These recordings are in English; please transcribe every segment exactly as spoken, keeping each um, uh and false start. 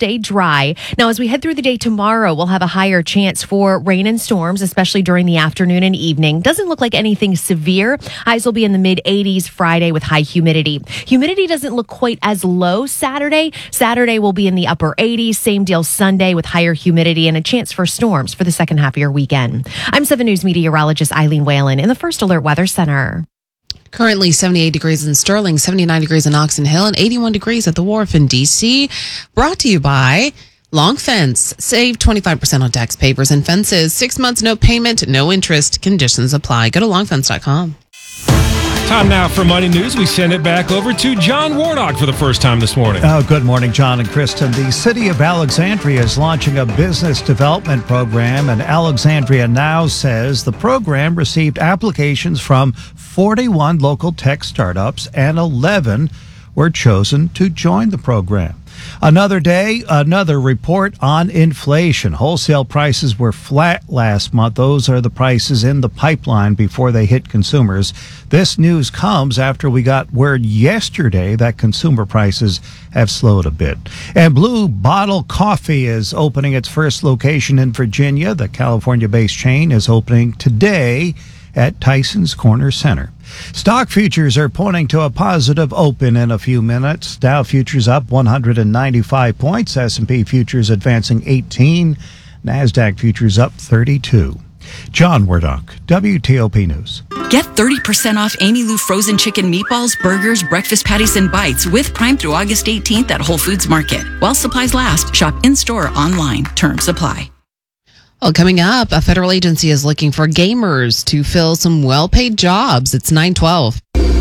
stay dry. Now, as we head through the day tomorrow, we'll have a higher chance for rain and storms, especially during the afternoon and evening. Doesn't look like anything severe. Highs will be in the mid eighties Friday with high humidity. Humidity doesn't look quite as low Saturday. Saturday will be in the upper eighties. Same deal Sunday with higher humidity and a chance for storms for the second half of your weekend. I'm seven News meteorologist Eileen Whalen in the First Alert Weather Center. Currently seventy-eight degrees in Sterling, seventy-nine degrees in Oxon Hill, and eighty-one degrees at the Wharf in D C. Brought to you by Long Fence. Save twenty-five percent on decks, pavers, and fences. Six months, no payment, no interest. Conditions apply. Go to long fence dot com. Time now for Money News. We send it back over to John Warnock for the first time this morning. Oh, good morning, John and Kristen. The city of Alexandria is launching a business development program, and Alexandria Now says the program received applications from forty-one local tech startups, and eleven were chosen to join the program. Another day, another report on inflation. Wholesale prices were flat last month. Those are the prices in the pipeline before they hit consumers. This news comes after we got word yesterday that consumer prices have slowed a bit. And Blue Bottle Coffee is opening its first location in Virginia. The California-based chain is opening today at Tyson's Corner Center. Stock futures are pointing to a positive open in a few minutes. Dow futures up one hundred ninety-five points. S and P futures advancing eighteen. NASDAQ futures up thirty-two. John Warnock, W T O P News. Get thirty percent off Amy Lou frozen chicken meatballs, burgers, breakfast patties, and bites with Prime through August eighteenth at Whole Foods Market. While supplies last, shop in-store or online. Terms apply. Well, coming up, a federal agency is looking for gamers to fill some well-paid jobs. It's nine twelve.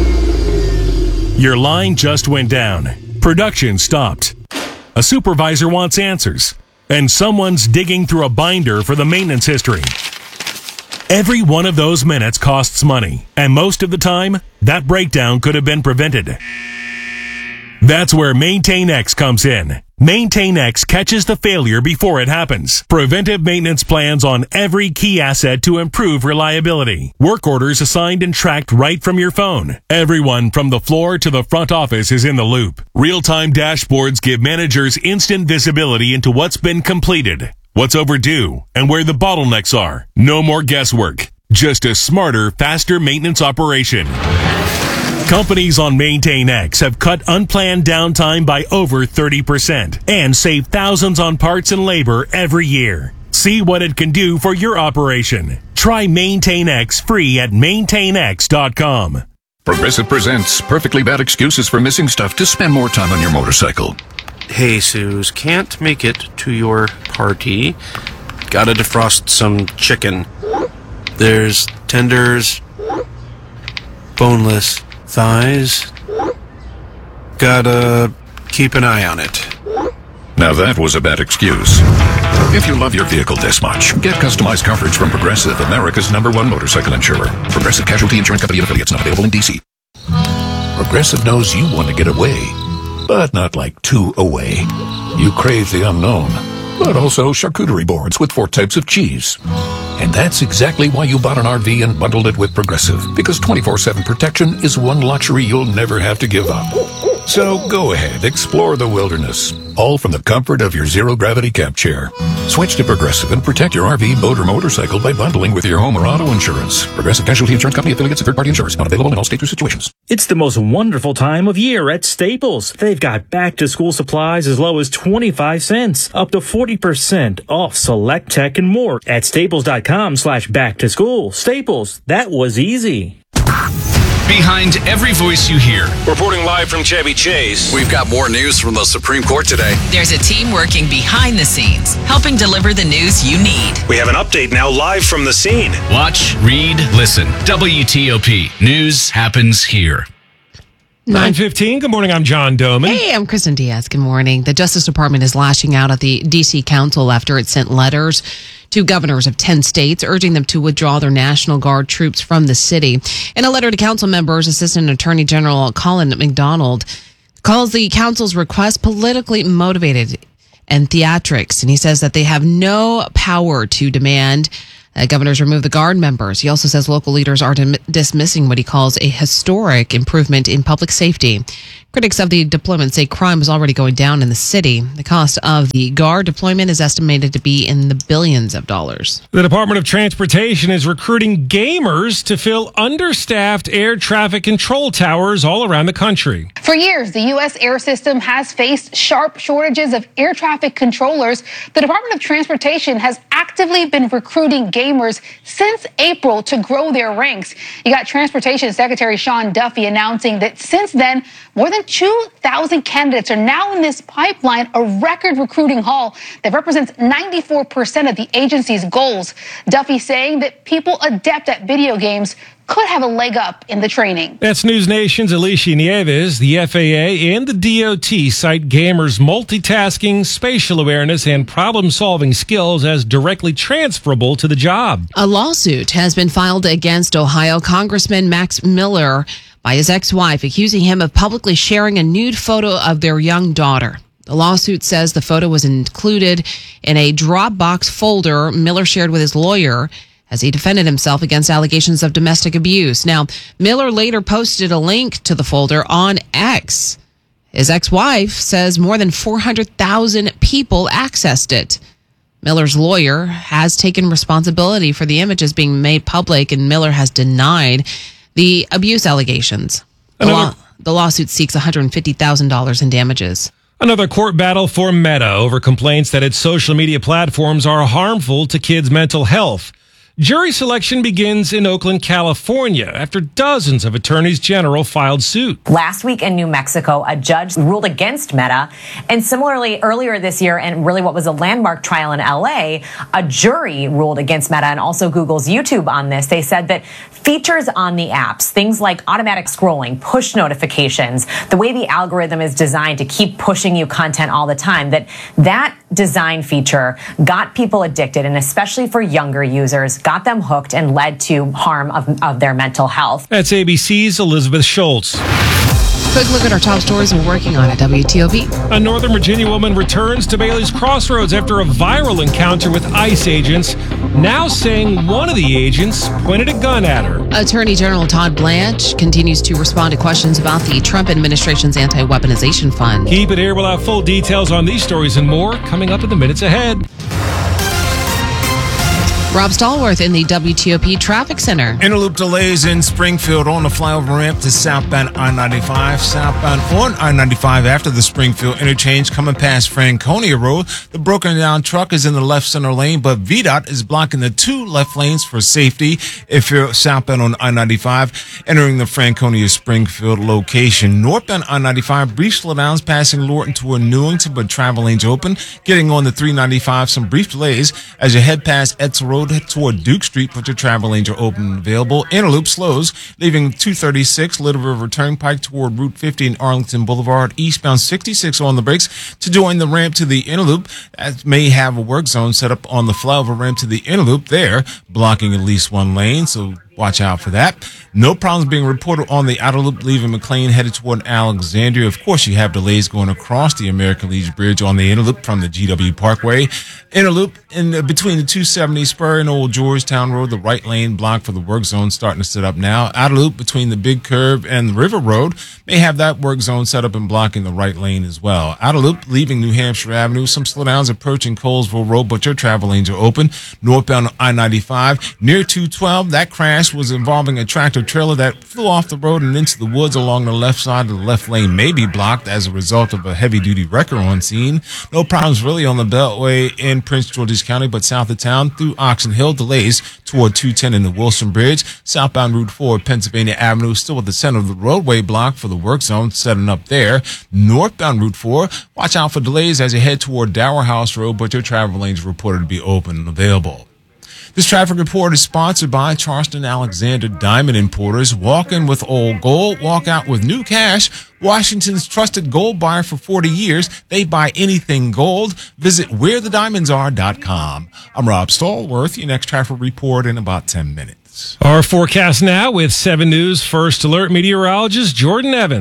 Your line just went down. Production stopped. A supervisor wants answers. And someone's digging through a binder for the maintenance history. Every one of those minutes costs money. And most of the time, that breakdown could have been prevented. That's where MaintainX comes in. MaintainX catches the failure before it happens. Preventive maintenance plans on every key asset to improve reliability. Work orders assigned and tracked right from your phone. Everyone from the floor to the front office is in the loop. Real-time dashboards give managers instant visibility into what's been completed, what's overdue, and where the bottlenecks are. No more guesswork. Just a smarter, faster maintenance operation. Companies on MaintainX have cut unplanned downtime by over thirty percent and save thousands on parts and labor every year. See what it can do for your operation. Try MaintainX free at maintain x dot com. Progressive presents Perfectly Bad Excuses for Missing Stuff to Spend More Time on Your Motorcycle. Hey, Suze, can't make it to your party. Gotta defrost some chicken. There's tenders, boneless thighs. Gotta keep an eye on it. Now that was a bad excuse. If you love your vehicle this much, get customized coverage from Progressive, America's number one motorcycle insurer. Progressive Casualty Insurance Company and affiliates, not available in D C. Progressive knows you want to get away, but not like too away. You crave the unknown, but also charcuterie boards with four types of cheese. And that's exactly why you bought an R V and bundled it with Progressive, because twenty-four seven protection is one luxury you'll never have to give up. So go ahead, explore the wilderness, all from the comfort of your zero-gravity camp chair. Switch to Progressive and protect your R V, boat, or motorcycle by bundling with your home or auto insurance. Progressive Casualty Insurance Company, affiliates, and third-party insurers. Not available in all states or situations. It's the most wonderful time of year at Staples. They've got back-to-school supplies as low as twenty-five cents, up to forty percent off select tech and more at staples.com slash back-to-school. Staples, that was easy. Behind every voice you hear. Reporting live from Chevy Chase. We've got more news from the Supreme Court today. There's a team working behind the scenes, helping deliver the news you need. We have an update now live from the scene. Watch, read, listen. W T O P. News happens here. nine fifteen. Good morning. I'm John Doman. Hey, I'm Kristen Diaz. Good morning. The Justice Department is lashing out at the D C Council after it sent letters to governors of ten states urging them to withdraw their National Guard troops from the city. In a letter to council members, Assistant Attorney General Colin McDonald calls the council's request politically motivated and theatrics. And he says that they have no power to demand Uh, governors removed the guard members. He also says local leaders are dim- dismissing what he calls a historic improvement in public safety. Critics of the deployment say crime is already going down in the city. The cost of the guard deployment is estimated to be in the billions of dollars. The Department of Transportation is recruiting gamers to fill understaffed air traffic control towers all around the country. For years, the U S air system has faced sharp shortages of air traffic controllers. The Department of Transportation has actively been recruiting gamers since April to grow their ranks. You got Transportation Secretary Sean Duffy announcing that since then, more than two thousand candidates are now in this pipeline, a record recruiting haul that represents ninety-four percent of the agency's goals. Duffy saying that people adept at video games could have a leg up in the training. That's News Nation's Alicia Nieves. The F A A and the D O T cite gamers' multitasking, spatial awareness, and problem-solving skills as directly transferable to the job. A lawsuit has been filed against Ohio Congressman Max Miller by his ex-wife, accusing him of publicly sharing a nude photo of their young daughter. The lawsuit says the photo was included in a Dropbox folder Miller shared with his lawyer as he defended himself against allegations of domestic abuse. Now, Miller later posted a link to the folder on X. His ex-wife says more than four hundred thousand people accessed it. Miller's lawyer has taken responsibility for the images being made public, and Miller has denied the abuse allegations. The, law, the lawsuit seeks one hundred fifty thousand dollars in damages. Another court battle for Meta over complaints that its social media platforms are harmful to kids' mental health. Jury selection begins in Oakland, California, after dozens of attorneys general filed suit. Last week in New Mexico, a judge ruled against Meta. And similarly, earlier this year, and really what was a landmark trial in L A, a jury ruled against Meta and also Google's YouTube on this. They said that features on the apps, things like automatic scrolling, push notifications, the way the algorithm is designed to keep pushing you content all the time, that that design feature got people addicted, and especially for younger users, got them hooked and led to harm of, of their mental health. That's A B C's Elizabeth Schultz. Quick look at our top stories we're working on at W T O P. A Northern Virginia woman returns to Bailey's Crossroads after a viral encounter with ICE agents, now saying one of the agents pointed a gun at her. Attorney General Todd Blanche continues to respond to questions about the Trump administration's anti-weaponization fund. Keep it here. We'll have full details on these stories and more coming up in the minutes ahead. Rob Stallworth in the W T O P Traffic Center. Interloop delays in Springfield on the flyover ramp to southbound I ninety-five. Southbound on I ninety-five after the Springfield interchange coming past Franconia Road. The broken down truck is in the left center lane, but V DOT is blocking the two left lanes for safety. If you're southbound on I ninety-five, entering the Franconia Springfield location. Northbound I ninety-five, brief slowdowns passing Lorton toward Newington, but travel lanes open. Getting on the three ninety-five, some brief delays as you head past Etzel Road toward Duke Street, but your travel lanes are open and available. Interloop slows, leaving two thirty-six Little River Turnpike toward Route fifty and Arlington Boulevard. Eastbound sixty-six on the brakes to join the ramp to the Interloop. That may have a work zone set up on the flyover ramp to the Interloop there, blocking at least one lane, so watch out for that. No problems being reported on the outer loop leaving McLean headed toward Alexandria. Of course, you have delays going across the American Legion Bridge on the Interloop from the G W Parkway. Interloop in uh, between the two seventy Spur and Old Georgetown Road, the right lane blocked for the work zone starting to set up now. Outer loop between the Big Curve and the River Road may have that work zone set up and blocking the right lane as well. Outer loop leaving New Hampshire Avenue, some slowdowns approaching Colesville Road, but your travel lanes are open. Northbound I ninety-five near two twelve, that crash was involving a tractor trailer that flew off the road and into the woods along the left side of the left lane may be blocked as a result of a heavy-duty wrecker on scene. No problems really on the Beltway in Prince George's County, but south of town through Oxon Hill, delays toward two ten in the Wilson Bridge. Southbound Route four, Pennsylvania Avenue, still at the center of the roadway block for the work zone setting up there. Northbound Route four, watch out for delays as you head toward Dower House Road, but your travel lanes are reported to be open and available. This traffic report is sponsored by Charleston Alexander Diamond Importers. Walk in with old gold, walk out with new cash. Washington's trusted gold buyer for forty years. They buy anything gold. Visit where the diamonds are dot com. I'm Rob Stallworth. Your next traffic report in about ten minutes. Our forecast now with seven News First Alert meteorologist Jordan Evans.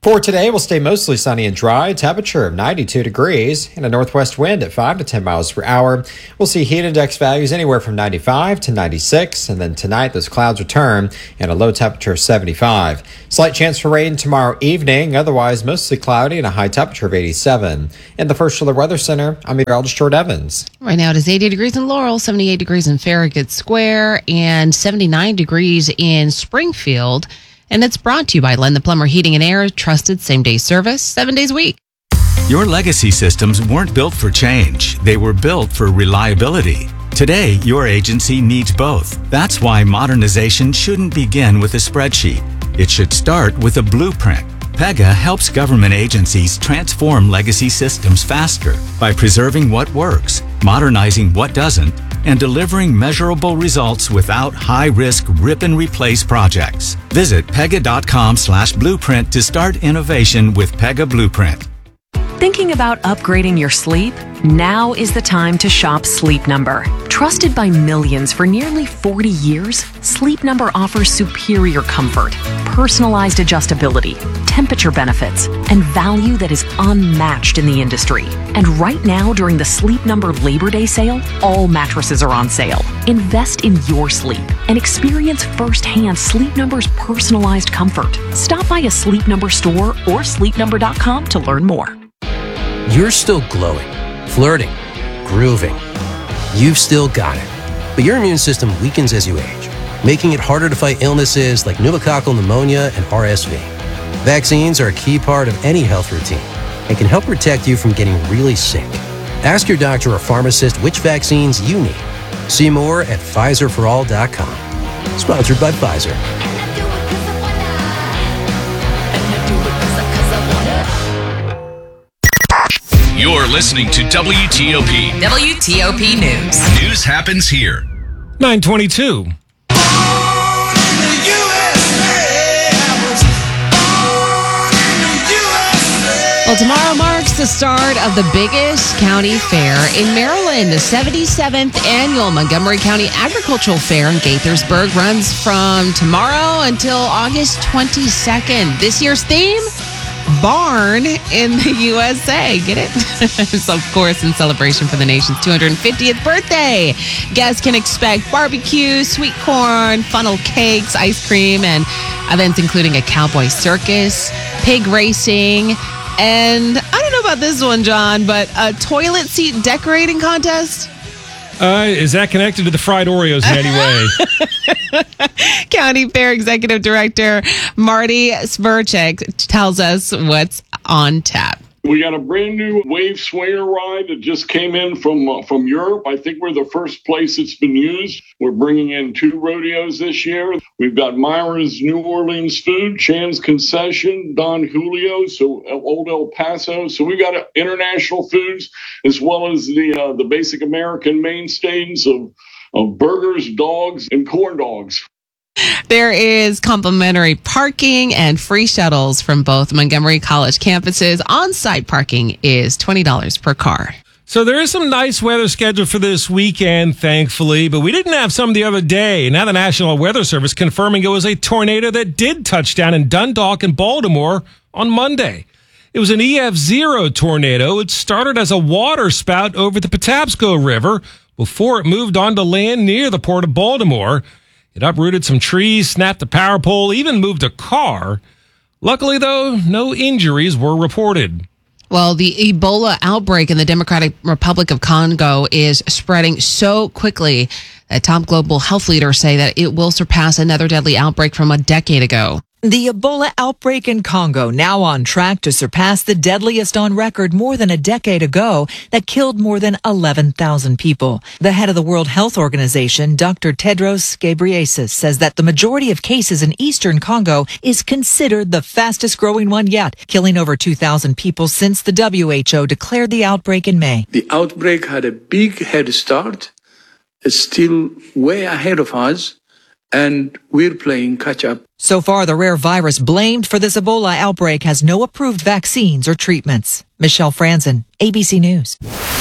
For today, we'll stay mostly sunny and dry, temperature of ninety-two degrees, and a northwest wind at five to ten miles per hour. We'll see heat index values anywhere from ninety-five to ninety-six, and then tonight those clouds return and a low temperature of seventy-five. Slight chance for rain tomorrow evening, otherwise mostly cloudy and a high temperature of eighty-seven. In the First Alert Weather Center, I'm meteorologist Jordan Evans. Right now it is eighty degrees in Laurel, seventy-eight degrees in Farragut Square, and seventy-nine degrees in Springfield. And it's brought to you by Len the Plumber Heating and Air, trusted same-day service, seven days a week. Your legacy systems weren't built for change. They were built for reliability. Today, your agency needs both. That's why modernization shouldn't begin with a spreadsheet. It should start with a blueprint. Pega helps government agencies transform legacy systems faster by preserving what works, modernizing what doesn't, and delivering measurable results without high-risk rip-and-replace projects. Visit pega.com slash blueprint to start innovation with Pega Blueprint. Thinking about upgrading your sleep? Now is the time to shop Sleep Number. Trusted by millions for nearly forty years, Sleep Number offers superior comfort, personalized adjustability, temperature benefits, and value that is unmatched in the industry. And right now, during the Sleep Number Labor Day sale, all mattresses are on sale. Invest in your sleep and experience firsthand Sleep Number's personalized comfort. Stop by a Sleep Number store or sleep number dot com to learn more. You're still glowing, flirting, grooving. You've still got it. But your immune system weakens as you age, making it harder to fight illnesses like pneumococcal pneumonia and R S V. Vaccines are a key part of any health routine and can help protect you from getting really sick. Ask your doctor or pharmacist which vaccines you need. See more at Pfizer for all dot com. Sponsored by Pfizer. You're listening to W T O P. W T O P News. News happens here. nine twenty-two. Well, tomorrow marks the start of the biggest county fair in Maryland. The seventy-seventh annual Montgomery County Agricultural Fair in Gaithersburg runs from tomorrow until August twenty-second. This year's theme? Barn in the U S A. Get it? It's, of course, in celebration for the nation's two hundred fiftieth birthday. Guests can expect barbecue, sweet corn, funnel cakes, ice cream, and events including a cowboy circus, pig racing, and I don't know about this one, John, but a toilet seat decorating contest. Uh, is that connected to the fried Oreos in any way? County Fair Executive Director Marty Sverchek tells us what's on tap. We got a brand new wave swinger ride that just came in from uh, from Europe. I think we're the first place it's been used. We're bringing in two rodeos this year. We've got Myra's New Orleans Food, Chan's Concession, Don Julio, so Old El Paso. So we've got uh, international foods as well as the uh, the basic American mainstays of of burgers, dogs, and corn dogs. There is complimentary parking and free shuttles from both Montgomery College campuses. On-site parking is twenty dollars per car. So there is some nice weather scheduled for this weekend, thankfully, but we didn't have some the other day. Now the National Weather Service confirming it was a tornado that did touch down in Dundalk and Baltimore on Monday. It was an E F zero tornado. It started as a water spout over the Patapsco River before it moved on to land near the port of Baltimore. It uprooted some trees, snapped a power pole, even moved a car. Luckily, though, no injuries were reported. Well, the Ebola outbreak in the Democratic Republic of Congo is spreading so quickly that top global health leaders say that it will surpass another deadly outbreak from a decade ago. The Ebola outbreak in Congo now on track to surpass the deadliest on record more than a decade ago that killed more than eleven thousand people. The head of the World Health Organization, Doctor Tedros Ghebreyesus, says that the majority of cases in eastern Congo is considered the fastest growing one yet, killing over two thousand people since the W H O declared the outbreak in May. The outbreak had a big head start. It's still way ahead of us, and we're playing catch up. So far, the rare virus blamed for this Ebola outbreak has no approved vaccines or treatments. Michelle Franzen, A B C News.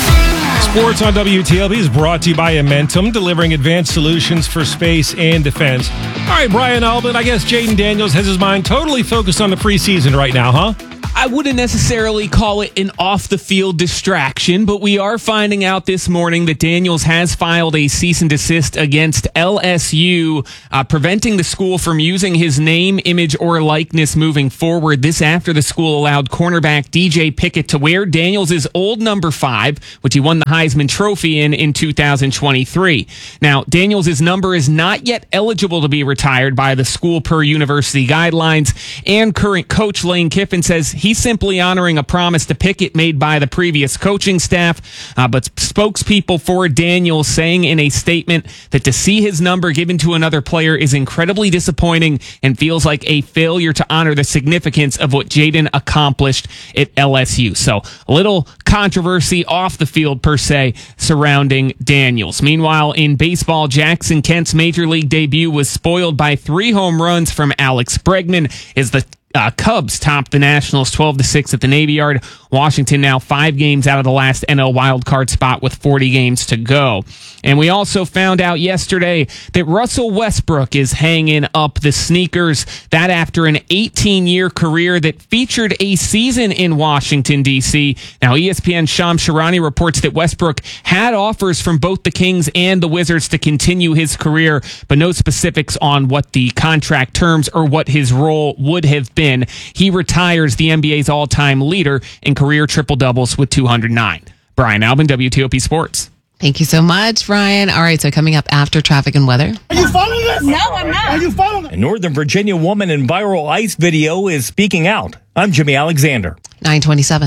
Sports on W T L P is brought to you by Amentum, delivering advanced solutions for space and defense. All right, Brian Albin, I guess Jaden Daniels has his mind totally focused on the preseason right now, huh? I wouldn't necessarily call it an off-the-field distraction, but we are finding out this morning that Daniels has filed a cease and desist against L S U, uh, preventing the school from using his name, image, or likeness moving forward. This after the school allowed cornerback D J Pickett to wear Daniels' old number five, which he won the Heisman Trophy in in two thousand twenty-three. Now, Daniels' number is not yet eligible to be retired by the school per university guidelines, and current coach Lane Kiffin says he's simply honoring a promise to Pickett made by the previous coaching staff, uh, but spokespeople for Daniels saying in a statement that to see his number given to another player is incredibly disappointing and feels like a failure to honor the significance of what Jaden accomplished at L S U. So a little controversy off the field per se surrounding Daniels. Meanwhile, in baseball, Jackson Kent's major league debut was spoiled by three home runs from Alex Bregman as the Uh, Cubs topped the Nationals twelve to six at the Navy Yard. Washington now five games out of the last N L wildcard spot with forty games to go. And we also found out yesterday that Russell Westbrook is hanging up the sneakers. That after an eighteen-year career that featured a season in Washington, D C. Now, E S P N's Shams Charania reports that Westbrook had offers from both the Kings and the Wizards to continue his career, but no specifics on what the contract terms or what his role would have been. He retires the N B A's all-time leader in career triple-doubles with two hundred nine. Brian Albin, W T O P Sports. Thank you so much, Brian. All right, so coming up after traffic and weather. Are you following this? No, I'm not. Are you following? A Northern Virginia woman in viral ICE video is speaking out. I'm Jimmy Alexander. nine twenty-seven.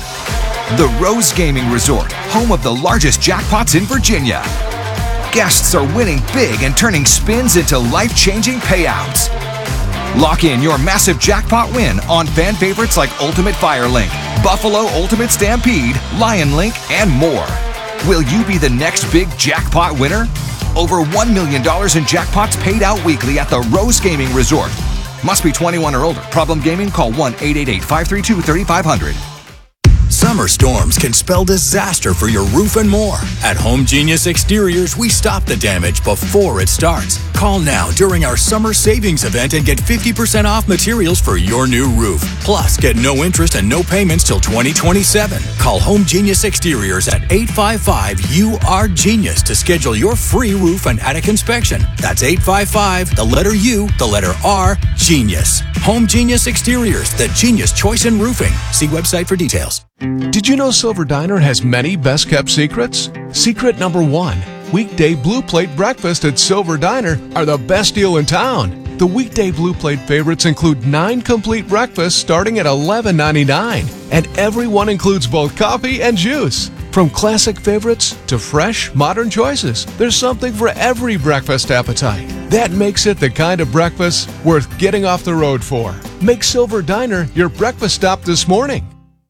The Rose Gaming Resort, home of the largest jackpots in Virginia. Guests are winning big and turning spins into life-changing payouts. Lock in your massive jackpot win on fan favorites like Ultimate Firelink, Buffalo Ultimate Stampede, Lion Link, and more. Will you be the next big jackpot winner? Over one million dollars in jackpots paid out weekly at the Rose Gaming Resort. Must be twenty-one or older. Problem gaming? Call one eight eight eight, five three two, three five zero zero. Summer storms can spell disaster for your roof and more. At Home Genius Exteriors, we stop the damage before it starts. Call now during our summer savings event and get fifty percent off materials for your new roof. Plus, get no interest and no payments till twenty twenty-seven. Call Home Genius Exteriors at eight five five U R Genius to schedule your free roof and attic inspection. That's eight five five, the letter U, the letter R, Genius. Home Genius Exteriors, the genius choice in roofing. See website for details. Did you know Silver Diner has many best-kept secrets? Secret number one, weekday Blue Plate breakfast at Silver Diner are the best deal in town. The weekday Blue Plate favorites include nine complete breakfasts starting at eleven ninety-nine, and every one includes both coffee and juice. From classic favorites to fresh, modern choices, there's something for every breakfast appetite. That makes it the kind of breakfast worth getting off the road for. Make Silver Diner your breakfast stop this morning.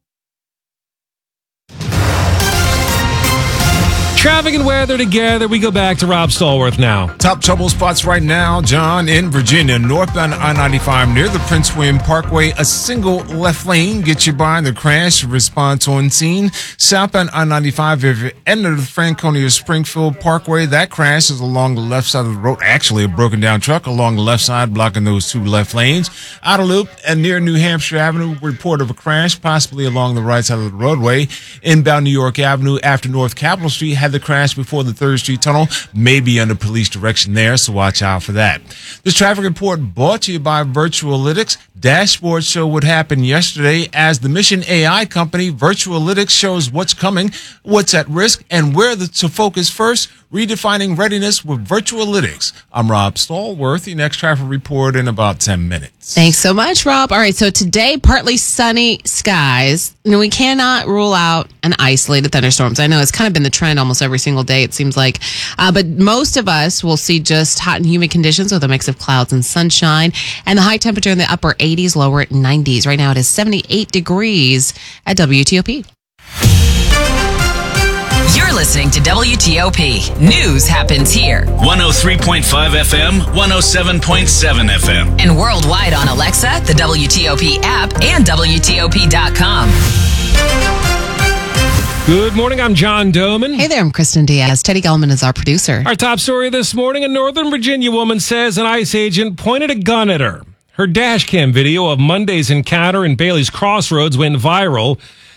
Traffic and weather together. We go back to Rob Stallworth now. Top trouble spots right now, John, in Virginia. Northbound I ninety-five near the Prince William Parkway. A single left lane gets you by the crash. Response on scene. Southbound I ninety-five, if you enter the Franconia Springfield Parkway, that crash is along the left side of the road. Actually, a broken down truck along the left side blocking those two left lanes. Outer loop and near New Hampshire Avenue, report of a crash, possibly along the right side of the roadway. Inbound New York Avenue after North Capitol Street had the crash before the third Street Tunnel, may be under police direction there, so watch out for that. This traffic report brought to you by Virtualytics. Dashboards show what happened yesterday as the Mission A I company Virtualytics shows what's coming, what's at risk, and where the, to focus first. Redefining readiness with Virtualytics. I'm Rob Stallworth. The next traffic report in about ten minutes. Thanks so much, Rob. All right, so today, partly sunny skies. You know, we cannot rule out an isolated thunderstorms. I know it's kind of been the trend almost every single day, it seems like. Uh, but most of us will see just hot and humid conditions with a mix of clouds and sunshine. And the high temperature in the upper eighties, lower at nineties. Right now it is seventy-eight degrees at W T O P. You're listening to W T O P. News happens here. one oh three point five F M, one oh seven point seven F M. And worldwide on Alexa, the W T O P app, and W T O P dot com. Good morning, I'm John Doman. Hey there, I'm Kristen Diaz. Teddy Gellman is our producer. Our top story this morning, a Northern Virginia woman says an ICE agent pointed a gun at her. Her dash cam video of Monday's encounter in Bailey's Crossroads went viral.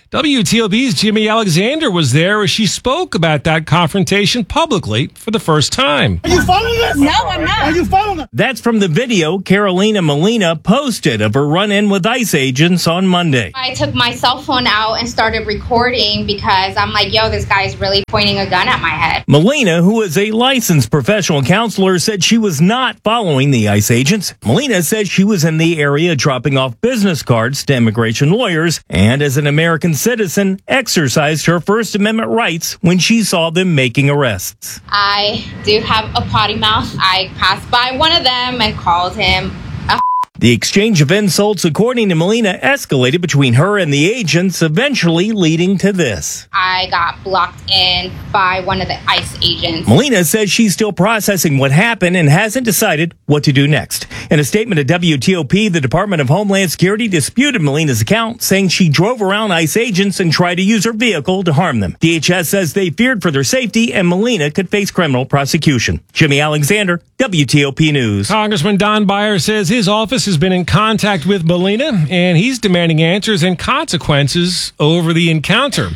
W T O P's Jimmy Alexander was there as she spoke about that confrontation publicly for the first time. Are you following this? No, I'm not. Are you following it? That's from the video Carolina Molina posted of her run-in with ICE agents on Monday. I took my cell phone out and started recording because I'm like, yo, this guy's really pointing a gun at my head. Molina, who is a licensed professional counselor, said she was not following the ICE agents. Molina said she was in the area dropping off business cards to immigration lawyers, and as an American citizen, exercised her First Amendment rights when she saw them making arrests. I do have a potty mouth. I passed by one of them and called him a The exchange of insults, according to Molina, escalated between her and the agents, eventually leading to this. I got blocked in by one of the ICE agents. Molina says she's still processing what happened and hasn't decided what to do next. In a statement to W T O P, the Department of Homeland Security disputed Molina's account, saying she drove around ICE agents and tried to use her vehicle to harm them. D H S says they feared for their safety and Molina could face criminal prosecution. Jimmy Alexander, W T O P News. Congressman Don Beyer says his office has been in contact with Molina, and he's demanding answers and consequences over the encounter.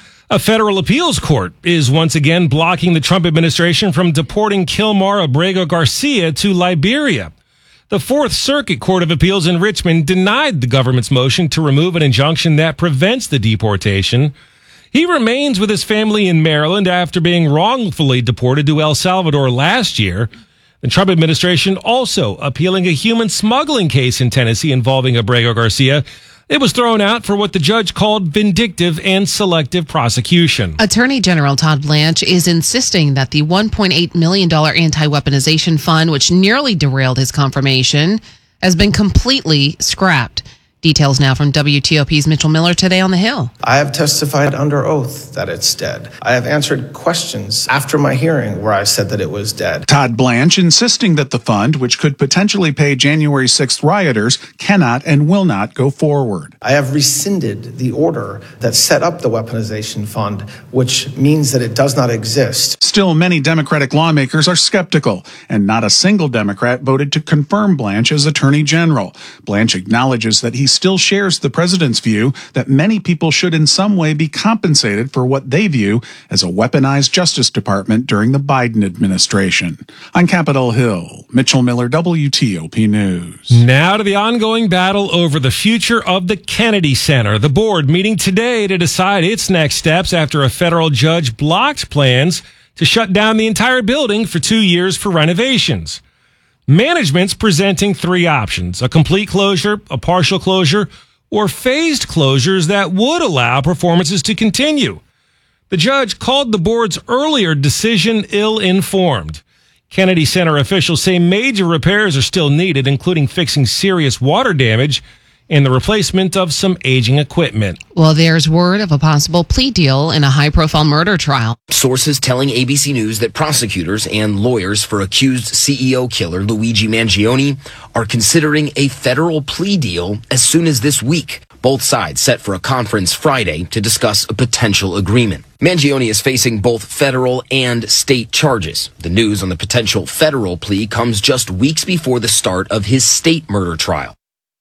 A federal appeals court is once again blocking the Trump administration from deporting Kilmar Abrego Garcia to Liberia. The Fourth Circuit Court of Appeals in Richmond denied the government's motion to remove an injunction that prevents the deportation. He remains with his family in Maryland after being wrongfully deported to El Salvador last year. The Trump administration also appealing a human smuggling case in Tennessee involving Abrego Garcia. It was thrown out for what the judge called vindictive and selective prosecution. Attorney General Todd Blanche is insisting that the one point eight million dollars anti-weaponization fund, which nearly derailed his confirmation, has been completely scrapped. Details now from W T O P's Mitchell Miller today on the Hill. I have testified under oath that it's dead. I have answered questions after my hearing where I said that it was dead. Todd Blanche insisting that the fund, which could potentially pay January sixth rioters, cannot and will not go forward. I have rescinded the order that set up the weaponization fund, which means that it does not exist. Still, many Democratic lawmakers are skeptical, and not a single Democrat voted to confirm Blanche as Attorney General. Blanche acknowledges that he still shares the president's view that many people should in some way be compensated for what they view as a weaponized Justice Department during the Biden administration. On Capitol Hill, Mitchell Miller, W T O P News. Now to the ongoing battle over the future of the Kennedy Center. The board meeting today to decide its next steps after a federal judge blocked plans to shut down the entire building for two years for renovations. Management's presenting three options: a complete closure, a partial closure, or phased closures that would allow performances to continue. The judge called the board's earlier decision ill-informed. Kennedy Center officials say major repairs are still needed, including fixing serious water damage and the replacement of some aging equipment. Well, there's word of a possible plea deal in a high-profile murder trial. Sources telling A B C News that prosecutors and lawyers for accused C E O killer Luigi Mangione are considering a federal plea deal as soon as this week. Both sides set for a conference Friday to discuss a potential agreement. Mangione is facing both federal and state charges. The news on the potential federal plea comes just weeks before the start of his state murder trial.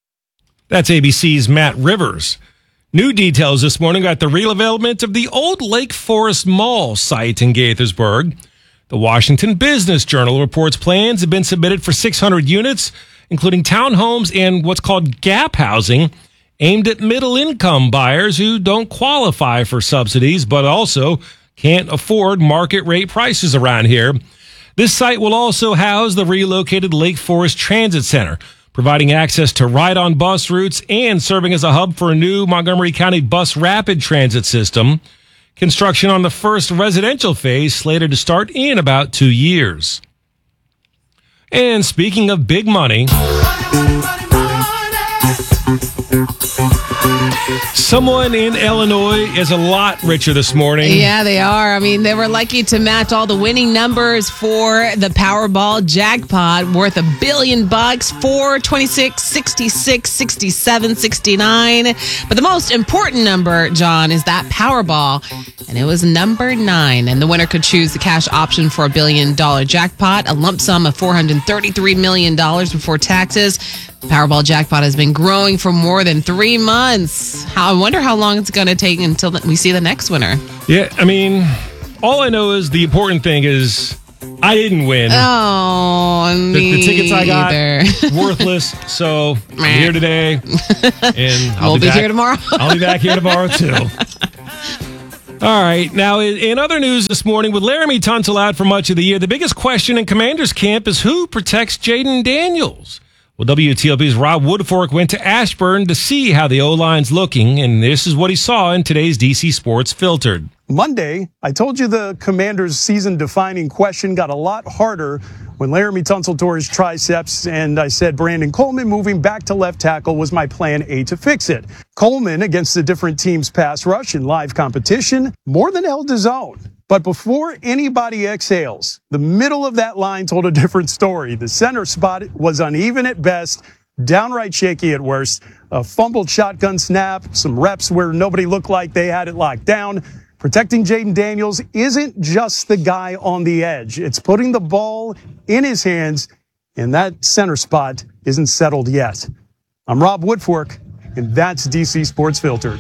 That's A B C's Matt Rivers. New details this morning about the redevelopment of the old Lake Forest Mall site in Gaithersburg. The Washington Business Journal reports plans have been submitted for six hundred units, including townhomes and what's called gap housing, aimed at middle-income buyers who don't qualify for subsidies but also can't afford market-rate prices around here. This site will also house the relocated Lake Forest Transit Center, providing access to ride-on bus routes and serving as a hub for a new Montgomery County bus rapid transit system. Construction on the first residential phase slated to start in about two years. And speaking of big money... Someone in Illinois is a lot richer this morning. Yeah, they are. I mean, they were lucky to match all the winning numbers for the Powerball jackpot, worth a billion bucks, four, twenty-six, sixty-six, sixty-seven, sixty-nine. But the most important number, John, is that Powerball, and it was number nine. And the winner could choose the cash option for a billion dollar jackpot, a lump sum of four hundred thirty-three million dollars before taxes. The Powerball jackpot has been growing for more than three months. How, I wonder how long it's going to take until we see the next winner. Yeah, I mean, all I know is the important thing is I didn't win. Oh, the, me the tickets I got, either. worthless. So I'm here today, and I'll we'll be, be back, here tomorrow. I'll be back here tomorrow too. All right. Now, in, in other news this morning, with Laramie Tunsil out for much of the year, the biggest question in Commander's camp is who protects Jaden Daniels. Well, W T O P's Rob Woodfork went to Ashburn to see how the O-line's looking, and this is what he saw in today's D C Sports Filtered. Monday, I told you the Commanders' season-defining question got a lot harder when Laramie Tunsil tore his triceps, and I said Brandon Coleman moving back to left tackle was my plan A to fix it. Coleman, against a different team's pass rush in live competition, more than held his own. But before anybody exhales, the middle of that line told a different story. The center spot was uneven at best, downright shaky at worst. A fumbled shotgun snap, some reps where nobody looked like they had it locked down. Protecting Jaden Daniels isn't just the guy on the edge. It's putting the ball in his hands, and that center spot isn't settled yet. I'm Rob Woodfork, and that's D C Sports Filtered.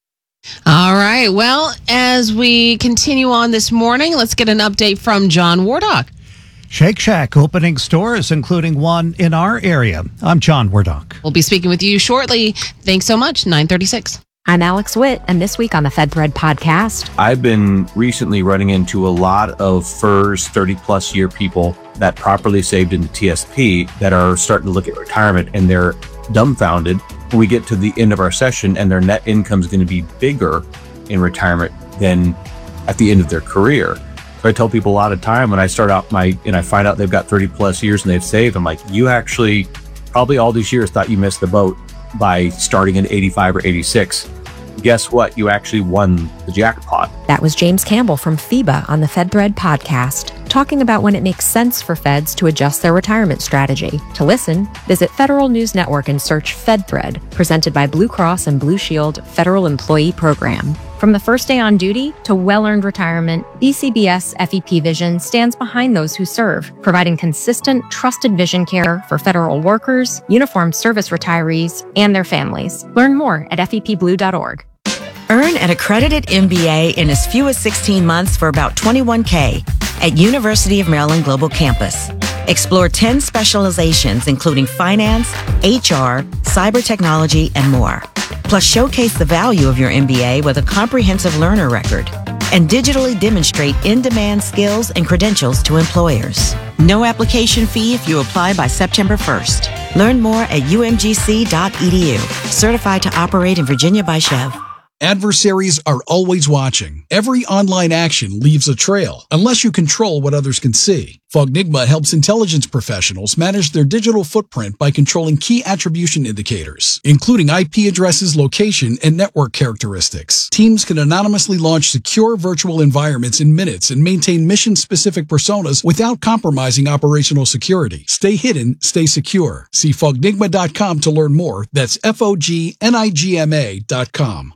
All right. Well, as we continue on this morning, let's get an update from John Wardock. Shake Shack opening stores, including one in our area. I'm John Wardock. We'll be speaking with you shortly. Thanks so much. nine thirty-six. I'm Alex Witt, and this week on the FedBread podcast, I've been recently running into a lot of F E R S thirty plus year people that properly saved into T S P that are starting to look at retirement, and they're dumbfounded when we get to the end of our session and their net income is going to be bigger in retirement than at the end of their career. So I tell people a lot of time when I start out my, and I find out they've got thirty plus years and they've saved, I'm like, you actually probably all these years thought you missed the boat by starting at eighty-five or eighty-six. Guess what? You actually won the jackpot. That was James Campbell from FIBA on the FedBread podcast, talking about when it makes sense for feds to adjust their retirement strategy. To listen, visit Federal News Network and search FedBread, presented by Blue Cross and Blue Shield Federal Employee Program. From the first day on duty to well-earned retirement, B C B S F E P Vision stands behind those who serve, providing consistent, trusted vision care for federal workers, uniformed service retirees, and their families. Learn more at F E P blue dot org. Earn an accredited M B A in as few as sixteen months for about twenty-one thousand dollars at University of Maryland Global Campus. Explore ten specializations, including finance, H R, cyber technology, and more. Plus, showcase the value of your M B A with a comprehensive learner record and digitally demonstrate in-demand skills and credentials to employers. No application fee if you apply by September first. Learn more at U M G C dot E D U. Certified to operate in Virginia by Chev. Adversaries are always watching. Every online action leaves a trail, unless you control what others can see. Fognigma helps intelligence professionals manage their digital footprint by controlling key attribution indicators, including I P addresses, location, and network characteristics. Teams can anonymously launch secure virtual environments in minutes and maintain mission-specific personas without compromising operational security. Stay hidden, stay secure. See Fognigma dot com to learn more. That's F O G N I G M A dot com.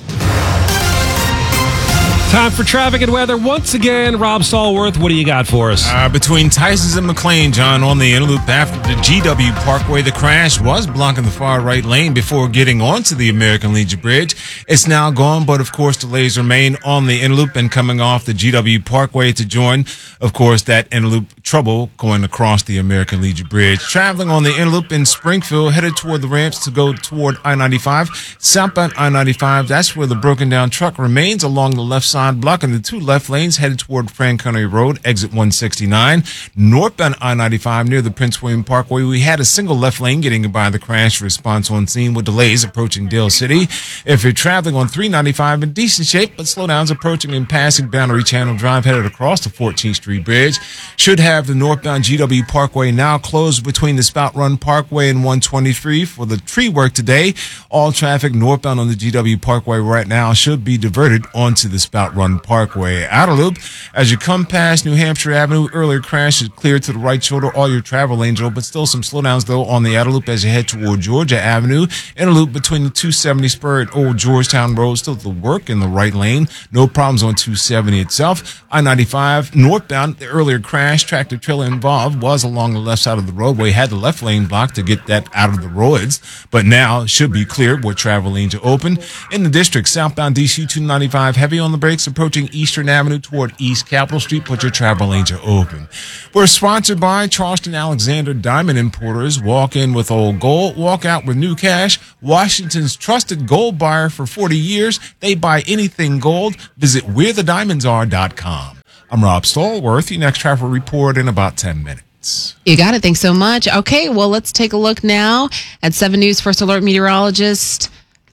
Time for traffic and weather. Once again, Rob Stallworth, what do you got for us? Uh, between Tysons and McLean, John, on the inner loop after the G W Parkway, the crash was blocking the far right lane before getting onto the American Legion Bridge. It's now gone, but of course, delays remain on the inner loop and coming off the G W Parkway to join, of course, that inner loop trouble going across the American Legion Bridge. Traveling on the inner loop in Springfield, headed toward the ramps to go toward I ninety-five. Southbound I ninety-five, that's where the broken down truck remains along the left side side blocking the two left lanes headed toward Franconia Road, exit one sixty-nine. Northbound I ninety-five near the Prince William Parkway, we had a single left lane getting by the crash. Response on scene with delays approaching Dale City. If you're traveling on three ninety-five in decent shape, but slowdowns approaching and passing Boundary Channel Drive headed across the fourteenth Street Bridge. Should have the northbound G W Parkway now closed between the Spout Run Parkway and one twenty-three for the tree work today. All traffic northbound on the G W Parkway right now should be diverted onto the Spout Run Parkway. Outer loop, as you come past New Hampshire Avenue, earlier crash is cleared to the right shoulder. All your travel lanes are open. Still some slowdowns, though, on the outer loop as you head toward Georgia Avenue. Inner loop between the two seventy spur at Old Georgetown Road, still the work in the right lane. No problems on two seventy itself. I ninety-five northbound, the earlier crash, tractor trailer involved was along the left side of the roadway. Had the left lane blocked to get that out of the roads, but now should be cleared where travel lanes are open. In the district, southbound D C two ninety-five, heavy on the brakes approaching Eastern Avenue toward East Capitol Street, but your travel lanes are open. We're sponsored by Charleston Alexander Diamond Importers. Walk in with old gold, walk out with new cash. Washington's trusted gold buyer for forty years. They buy anything gold. Visit where the diamonds are dot com. I'm Rob Stallworth. Your next travel report in about ten minutes. You got it. Thanks so much. Okay, well, let's take a look now at seven News First Alert meteorologist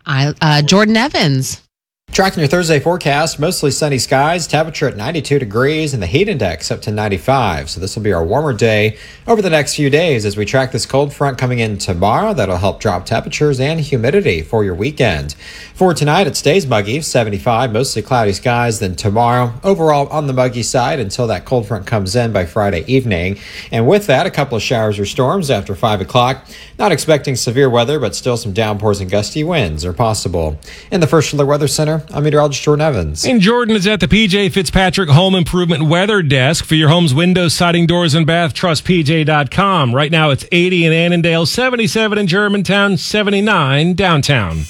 uh, Jordan Evans. Tracking your Thursday forecast, mostly sunny skies, temperature at ninety-two degrees, and the heat index up to ninety-five. So this will be our warmer day over the next few days as we track this cold front coming in tomorrow. That'll help drop temperatures and humidity for your weekend. For tonight, it stays muggy, seventy-five, mostly cloudy skies. Then tomorrow, overall on the muggy side until that cold front comes in by Friday evening. And with that, a couple of showers or storms after five o'clock. Not expecting severe weather, but still some downpours and gusty winds are possible. In the First Alert Weather Center, I'm meteorologist Jordan Evans. And Jordan is at the P J Fitzpatrick Home Improvement Weather Desk for your home's windows, siding, doors, and bath. Trust P J dot com. Right now it's eighty in Annandale, seventy-seven in Germantown, seventy-nine downtown.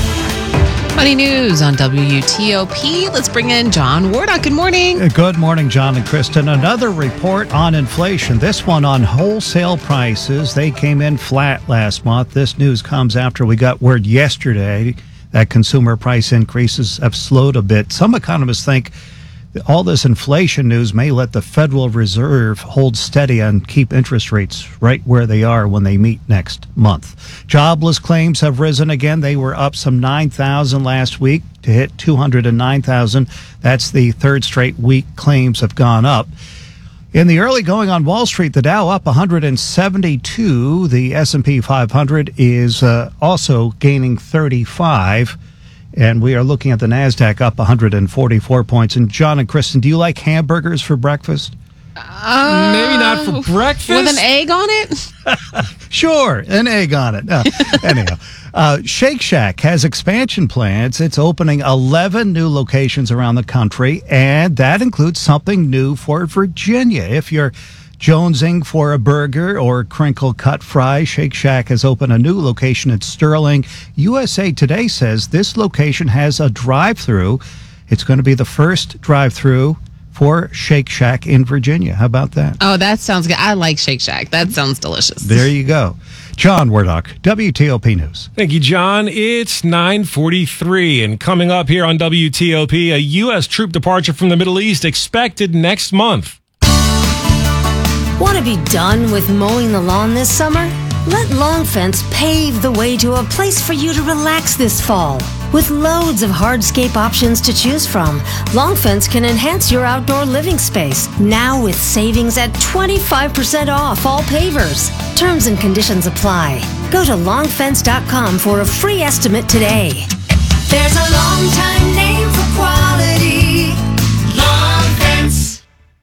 Funny news on W T O P. Let's bring in John Wardock. Good morning. Good morning, John and Kristen. Another report on inflation. This one on wholesale prices. They came in flat last month. This news comes after we got word yesterday that consumer price increases have slowed a bit. Some economists think that all this inflation news may let the Federal Reserve hold steady and keep interest rates right where they are when they meet next month. Jobless claims have risen again. They were up some nine thousand last week to hit two hundred nine thousand. That's the third straight week claims have gone up. In the early going on Wall Street, the Dow up one hundred seventy-two. The S and P five hundred is uh, also gaining thirty-five. And we are looking at the NASDAQ up one hundred forty-four points. And John and Kristen, do you like hamburgers for breakfast? Uh, Maybe not for breakfast. With an egg on it? Sure, an egg on it. Uh, anyhow, uh, Shake Shack has expansion plans. It's opening eleven new locations around the country, and that includes something new for Virginia. If you're jonesing for a burger or crinkle cut fry, Shake Shack has opened a new location in Sterling. U S A Today says this location has a drive-through. It's going to be the first drive-through for Shake Shack in Virginia. How about that? Oh, that sounds good. I like Shake Shack. That sounds delicious. There you go. John Wardock, W T O P News. Thank you, John. It's nine forty-three, and coming up here on W T O P, a U S troop departure from the Middle East expected next month. Want to be done with mowing the lawn this summer? Let Long Fence pave the way to a place for you to relax this fall. With loads of hardscape options to choose from, Long Fence can enhance your outdoor living space, now with savings at twenty-five percent off all pavers. Terms and conditions apply. Go to long fence dot com for a free estimate today. There's a long time name for quality. Long Fence.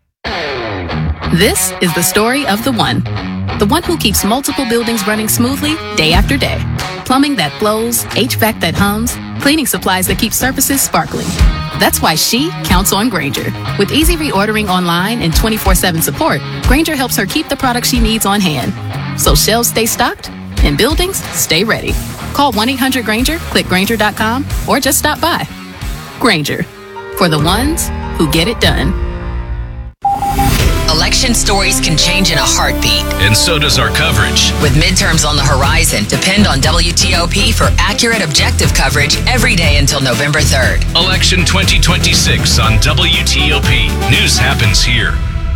This is the story of the one. The one who keeps multiple buildings running smoothly day after day. Plumbing that flows, H V A C that hums, cleaning supplies that keep surfaces sparkling. That's why she counts on Grainger. With easy reordering online and twenty-four seven support, Grainger helps her keep the products she needs on hand. So shelves stay stocked and buildings stay ready. Call one eight hundred Grainger, click Grainger dot com, or just stop by. Grainger, for the ones who get it done. Election Election stories can change in a heartbeat. And so does our coverage. With midterms on the horizon, depend on W T O P for accurate, objective coverage every day until November third. Election twenty twenty-six on W T O P. News happens here.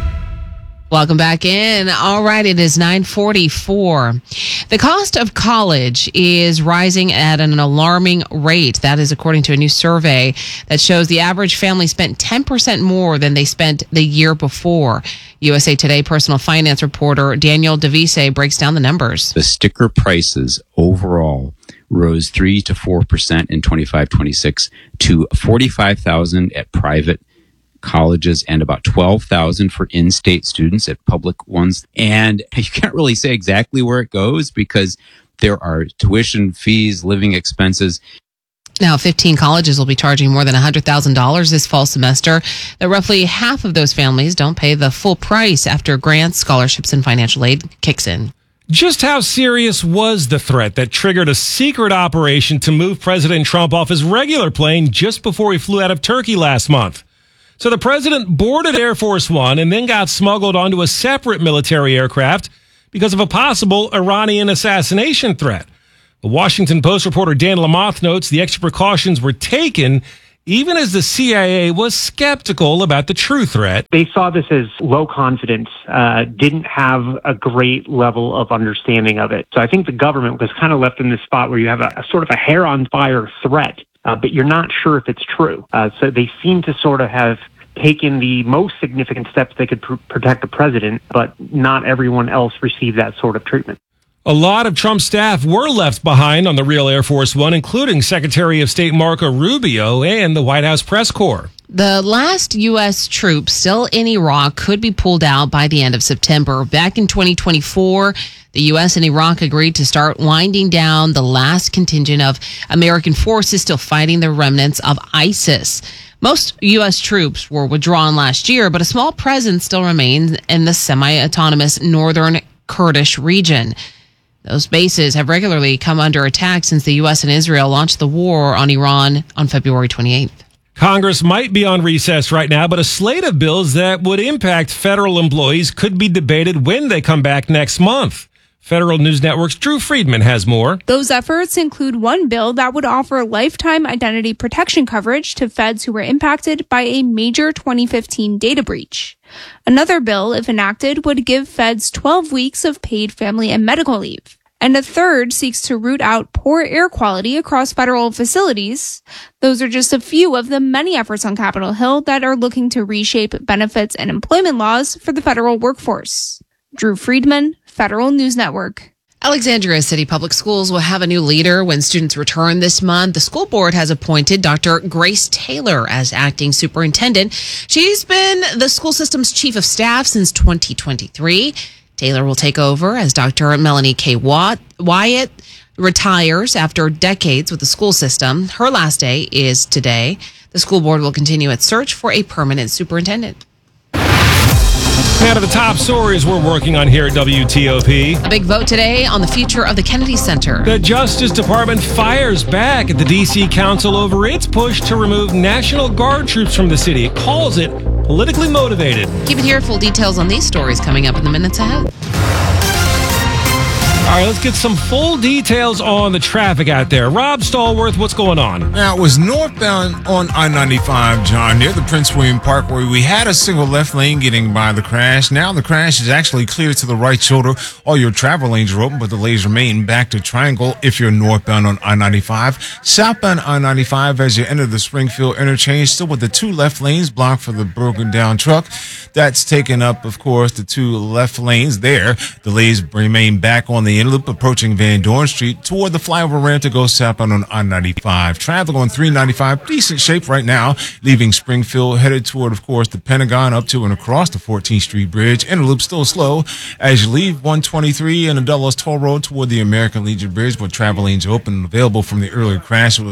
Welcome back in. All right, it is nine forty-four. The cost of college is rising at an alarming rate. That is according to a new survey that shows the average family spent ten percent more than they spent the year before. U S A Today personal finance reporter Daniel DeVise breaks down the numbers. The sticker prices overall rose three to four percent in twenty-five twenty-six to forty-five thousand at private colleges and about twelve thousand for in-state students at public ones. And you can't really say exactly where it goes because there are tuition fees, living expenses. Now, fifteen colleges will be charging more than one hundred thousand dollars this fall semester. Though roughly half of those families don't pay the full price after grants, scholarships, and financial aid kicks in. Just how serious was the threat that triggered a secret operation to move President Trump off his regular plane just before he flew out of Turkey last month? So the president boarded Air Force One and then got smuggled onto a separate military aircraft because of a possible Iranian assassination threat. The Washington Post reporter Dan Lamothe notes the extra precautions were taken even as the C I A was skeptical about the true threat. They saw this as low confidence, uh, didn't have a great level of understanding of it. So I think the government was kind of left in this spot where you have a, a sort of a hair on fire threat. Uh, but you're not sure if it's true. Uh, so they seem to sort of have taken the most significant steps they could pr- protect the president, but not everyone else received that sort of treatment. A lot of Trump's staff were left behind on the real Air Force One, including Secretary of State Marco Rubio and the White House press corps. The last U S troops still in Iraq could be pulled out by the end of September. Back in twenty twenty-four, the U S and Iraq agreed to start winding down the last contingent of American forces still fighting the remnants of ISIS. Most U S troops were withdrawn last year, but a small presence still remains in the semi-autonomous northern Kurdish region. Those bases have regularly come under attack since the U S and Israel launched the war on Iran on February twenty-eighth. Congress might be on recess right now, but a slate of bills that would impact federal employees could be debated when they come back next month. Federal News Network's Drew Friedman has more. Those efforts include one bill that would offer lifetime identity protection coverage to feds who were impacted by a major twenty fifteen data breach. Another bill, if enacted, would give feds twelve weeks of paid family and medical leave. And a third seeks to root out poor air quality across federal facilities. Those are just a few of the many efforts on Capitol Hill that are looking to reshape benefits and employment laws for the federal workforce. Drew Friedman, Federal News Network. Alexandria City Public Schools will have a new leader when students return this month. The school board has appointed Doctor Grace Taylor as acting superintendent. She's been the school system's chief of staff since twenty twenty-three. Taylor will take over as Doctor Melanie K. Wyatt retires after decades with the school system. Her last day is today. The school board will continue its search for a permanent superintendent. Now to the top stories we're working on here at W T O P. A big vote today on the future of the Kennedy Center. The Justice Department fires back at the D C Council over its push to remove National Guard troops from the city. It calls it politically motivated. Keep it here. Full details on these stories coming up in the minutes ahead. All right, let's get some full details on the traffic out there. Rob Stallworth, what's going on? Now, it was northbound on I ninety-five, John, near the Prince William Park, where we had a single left lane getting by the crash. Now the crash is actually cleared to the right shoulder. All your travel lanes are open, but the lanes remain back to Triangle if you're northbound on I ninety-five. Southbound I ninety-five as you enter the Springfield interchange, still with the two left lanes blocked for the broken down truck. That's taken up, of course, the two left lanes there. Delays remain back on the inloop approaching Van Dorn Street toward the flyover ramp to go southbound on I ninety-five. Traffic on three ninety-five, decent shape right now, leaving Springfield headed toward, of course, the Pentagon up to and across the fourteenth Street Bridge. Interloop still slow as you leave one twenty-three and the Dulles Toll Road toward the American Legion Bridge, where travel lanes are open and available from the earlier crash. It was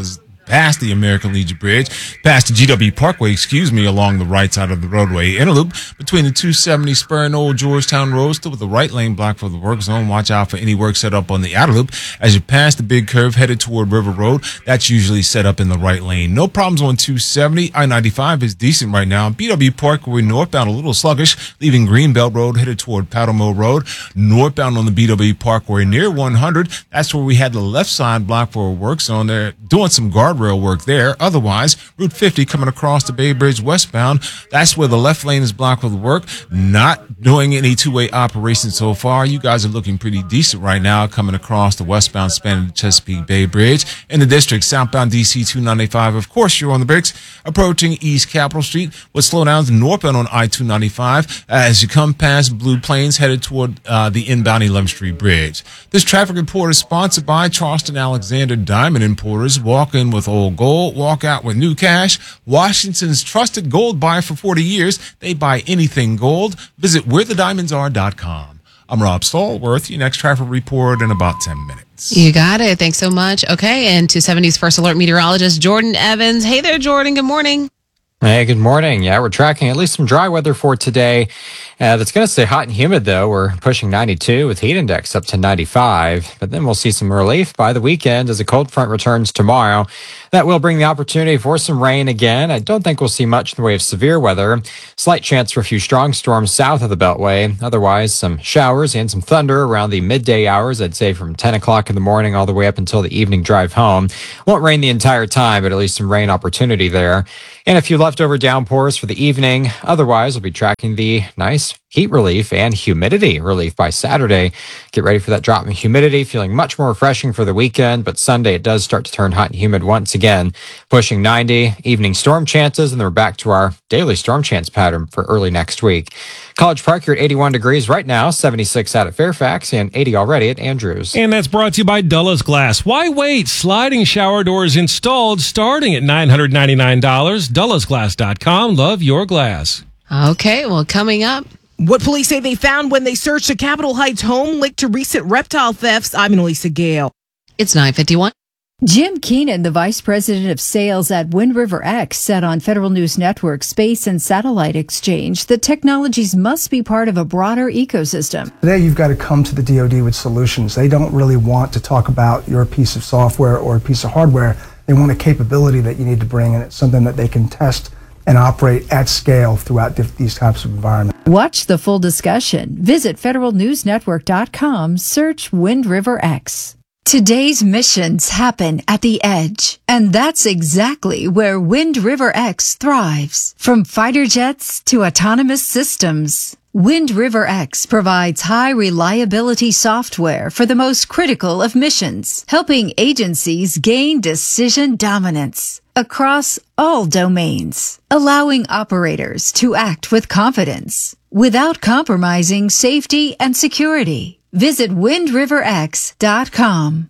past the American Legion Bridge, past the G W Parkway, excuse me, along the right side of the roadway. Interloop between the two seventy spur and Old Georgetown Road, still with the right lane blocked for the work zone. Watch out for any work set up on the outer loop. As you pass the big curve headed toward River Road, that's usually set up in the right lane. No problems on two seventy. I ninety-five is decent right now. B W Parkway northbound a little sluggish, leaving Greenbelt Road headed toward Powder Mill Road. Northbound on the B W Parkway near one hundred, that's where we had the left side blocked for a work zone. They're doing some guardrail work there. Otherwise, Route fifty coming across the Bay Bridge westbound, that's where the left lane is blocked for the work. Not doing any two-way operation so far. You guys are looking pretty decent right now coming across the westbound span of the Chesapeake Bay Bridge. In the district, southbound D C two ninety-five, of course, you're on the brakes. Approaching East Capitol Street with slowdowns northbound on I two ninety-five as you come past Blue Plains headed toward uh, the inbound eleventh Street Bridge. This traffic report is sponsored by Charleston Alexander Diamond Importers. Walk in with old gold, walk out with new cash. Washington's trusted gold buyer for forty years. They buy anything gold. Visit where the diamonds are dot com. I'm Rob Stallworth. Your next traffic report in about ten minutes. You got it. Thanks so much. Okay, and two seventy's First Alert meteorologist Jordan Evans. Hey there, Jordan. Good morning. Hey, good morning. Yeah, we're tracking at least some dry weather for today. Uh, that's going to stay hot and humid, though. We're pushing ninety-two with heat index up to ninety-five. But then we'll see some relief by the weekend as a cold front returns tomorrow. That will bring the opportunity for some rain again. I don't think we'll see much in the way of severe weather. Slight chance for a few strong storms south of the Beltway. Otherwise, some showers and some thunder around the midday hours, I'd say from ten o'clock in the morning all the way up until the evening drive home. Won't rain the entire time, but at least some rain opportunity there. And a few leftover downpours for the evening. Otherwise, we'll be tracking the nice heat relief and humidity relief by Saturday. Get ready for that drop in humidity. Feeling much more refreshing for the weekend, but Sunday it does start to turn hot and humid once again, pushing ninety. Evening storm chances, and then we're back to our daily storm chance pattern for early next week. College Park, you're at eighty-one degrees right now, seventy-six out at Fairfax, and eighty already at Andrews. And that's brought to you by Dulles Glass. Why wait? Sliding shower doors installed starting at nine hundred ninety-nine dollars. Dulles Glass dot com. Love your glass. Okay, well, coming up. What police say they found when they searched a Capitol Heights home linked to recent reptile thefts. I'm Annalisa Gale. It's nine fifty-one. Jim Keenan, the vice president of sales at Wind River X, said on Federal News Network Space and Satellite Exchange that technologies must be part of a broader ecosystem. Today, you've got to come to the D O D with solutions. They don't really want to talk about your piece of software or a piece of hardware. They want a capability that you need to bring, and it's something that they can test and operate at scale throughout these types of environments. Watch the full discussion. Visit federal news network dot com, search Wind River X. Today's missions happen at the edge, and that's exactly where Wind River X thrives. From fighter jets to autonomous systems, Wind River X provides high reliability software for the most critical of missions, helping agencies gain decision dominance across all domains, allowing operators to act with confidence without compromising safety and security. Visit wind river x dot com.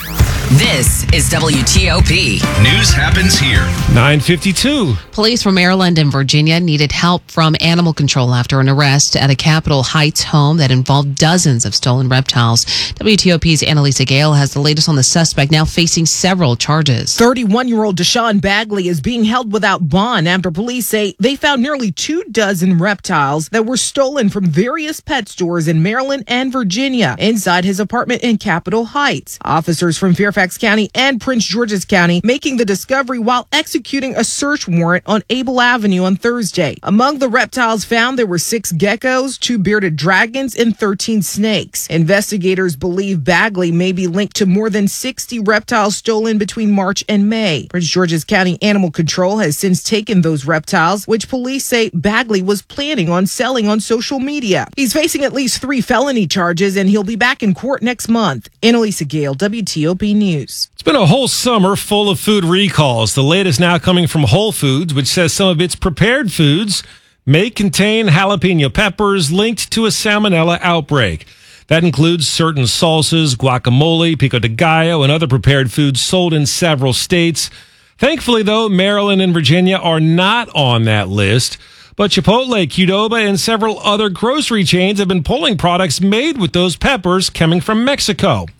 This is W T O P. News happens here. nine fifty-two. Police from Maryland and Virginia needed help from animal control after an arrest at a Capitol Heights home that involved dozens of stolen reptiles. W T O P's Annalisa Gale has the latest on the suspect, now facing several charges. thirty-one-year-old Deshaun Bagley is being held without bond after police say they found nearly two dozen reptiles that were stolen from various pet stores in Maryland and Virginia inside his apartment in Capitol Heights. Officers from Fairfax County and Prince George's County making the discovery while executing a search warrant on Able Avenue on Thursday. Among the reptiles found, there were six geckos, two bearded dragons, and thirteen snakes. Investigators believe Bagley may be linked to more than sixty reptiles stolen between March and May. Prince George's County Animal Control has since taken those reptiles, which police say Bagley was planning on selling on social media. He's facing at least three felony charges, and he'll be back in court next month. Annalisa Gale, W T O P News. It's been a whole summer full of food recalls. The latest now coming from Whole Foods, which says some of its prepared foods may contain jalapeno peppers linked to a salmonella outbreak. That includes certain salsas, guacamole, pico de gallo, and other prepared foods sold in several states. Thankfully, though, Maryland and Virginia are not on that list. But Chipotle, Qdoba, and several other grocery chains have been pulling products made with those peppers coming from Mexico.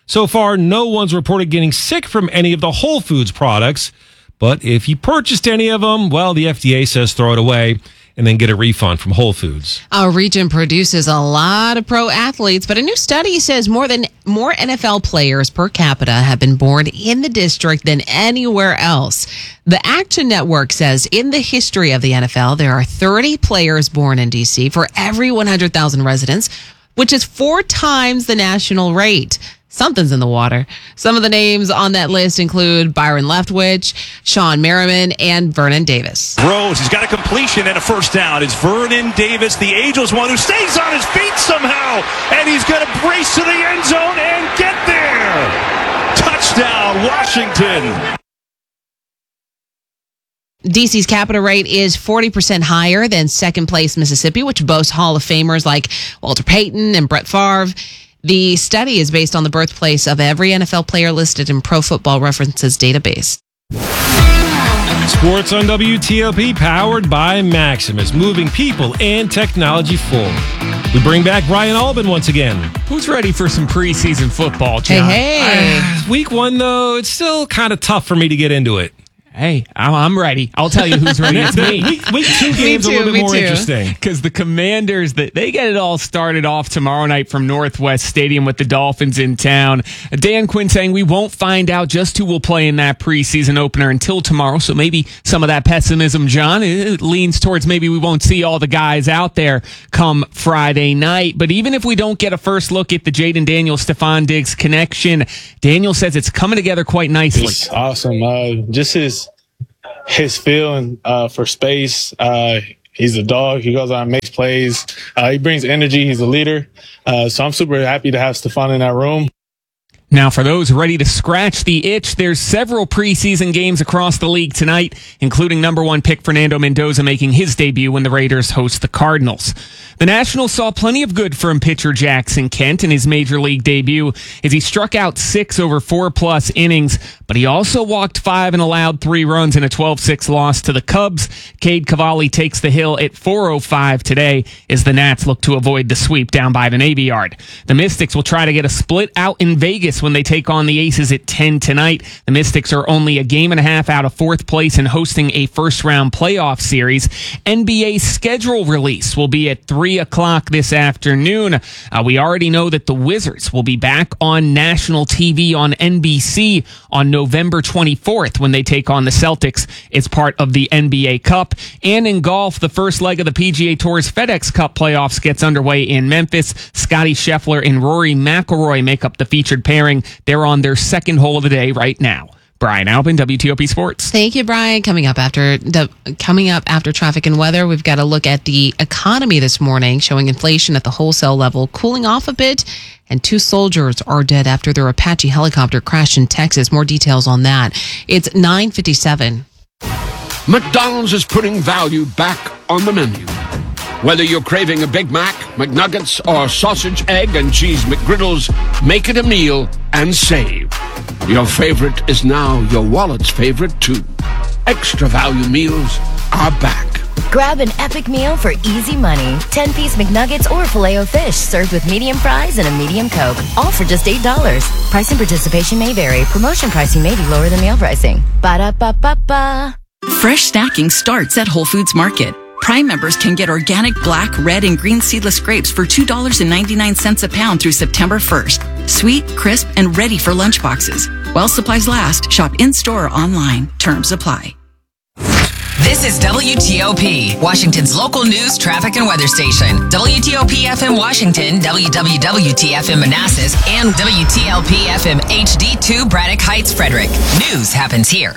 So far, no one's reported getting sick from any of the Whole Foods products. But if you purchased any of them, well, the F D A says throw it away and then get a refund from Whole Foods. Our region produces a lot of pro athletes, but a new study says more than more N F L players per capita have been born in the district than anywhere else. The Action Network says in the history of the N F L, there are thirty players born in D C for every one hundred thousand residents, which is four times the national rate. Something's in the water. Some of the names on that list include Byron Leftwich, Sean Merriman, and Vernon Davis. Rose, he's got a completion and a first down. It's Vernon Davis, the Angels one, who stays on his feet somehow, and he's going to brace to the end zone and get there. Touchdown, Washington. D C's capita rate is forty percent higher than second place Mississippi, which boasts Hall of Famers like Walter Payton and Brett Favre. The study is based on the birthplace of every N F L player listed in Pro Football References database. Sports on W T O P, powered by Maximus, moving people and technology forward. We bring back Brian Albin once again. Who's ready for some preseason football, John? Hey, hey. Uh, week one, though, it's still kind of tough for me to get into it. Hey, I'm ready. I'll tell you who's ready. It's me. week, week two games too, a little bit more too. interesting. Because the Commanders, they get it all started off tomorrow night from Northwest Stadium with the Dolphins in town. Dan Quinn saying we won't find out just who will play in that preseason opener until tomorrow. So maybe some of that pessimism, John, it leans towards maybe we won't see all the guys out there come Friday night. But even if we don't get a first look at the Jaden Daniels, Stephon Diggs connection, Daniel says it's coming together quite nicely. It's awesome. Uh, just his his feeling uh, for space. Uh, he's a dog. He goes out and makes plays. Uh, he brings energy. He's a leader. Uh, so I'm super happy to have Stephon in that room. Now, for those ready to scratch the itch, there's several preseason games across the league tonight, including number one pick Fernando Mendoza making his debut when the Raiders host the Cardinals. The Nationals saw plenty of good from pitcher Jackson Kent in his major league debut as he struck out six over four-plus innings, but he also walked five and allowed three runs in a twelve six loss to the Cubs. Cade Cavalli takes the hill at four oh five today as the Nats look to avoid the sweep down by the Navy Yard. The Mystics will try to get a split out in Vegas when they take on the Aces at ten tonight. The Mystics are only a game and a half out of fourth place and hosting a first-round playoff series. N B A schedule release will be at three o'clock this afternoon. Uh, we already know that the Wizards will be back on national T V on N B C on November twenty-fourth when they take on the Celtics. It's part of the N B A Cup. And in golf, the first leg of the P G A Tour's FedEx Cup playoffs gets underway in Memphis. Scotty Scheffler and Rory McIlroy make up the featured pairing. They're on their second hole of the day right now. Brian Albin, W T O P Sports. Thank you, Brian. Coming up after the coming up after traffic and weather, we've got to look at the economy this morning, showing inflation at the wholesale level cooling off a bit, and two soldiers are dead after their Apache helicopter crashed in Texas. More details on that. It's nine fifty-seven. McDonald's is putting value back on the menu. Whether you're craving a Big Mac, McNuggets, or sausage, egg, and cheese McGriddles, make it a meal and save. Your favorite is now your wallet's favorite, too. Extra value meals are back. Grab an epic meal for easy money. ten-piece McNuggets or Filet-O-Fish served with medium fries and a medium Coke. All for just eight dollars. Price and participation may vary. Promotion pricing may be lower than meal pricing. Ba-da-ba-ba-ba. Fresh snacking starts at Whole Foods Market. Prime members can get organic black, red, and green seedless grapes for two dollars and ninety-nine cents a pound through September first. Sweet, crisp, and ready for lunchboxes. While supplies last, shop in-store or online. Terms apply. This is W T O P, Washington's local news, traffic, and weather station. W T O P F M Washington, W W W T F M Manassas, and W T L P F M H D two Braddock Heights, Frederick. News happens here.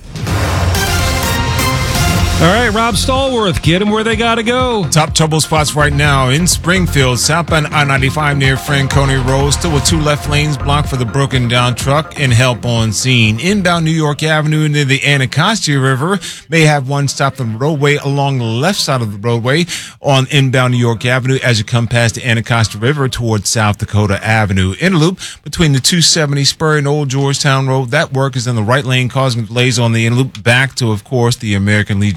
All right, Rob Stallworth, get them where they got to go. Top trouble spots right now in Springfield, southbound I ninety-five near Franconia Road, still with two left lanes blocked for the broken down truck and help on scene. Inbound New York Avenue near the Anacostia River may have one stop on the roadway along the left side of the roadway on inbound New York Avenue as you come past the Anacostia River towards South Dakota Avenue. Interloop between the two seventy Spur and Old Georgetown Road. That work is in the right lane causing delays on the interloop back to, of course, the American Legion